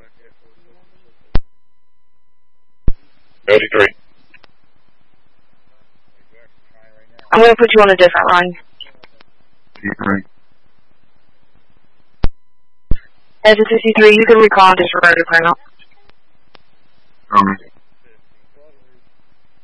33. I'm going to put you on a different line. 53. As a 53, you can recall and disregard your printout. Over.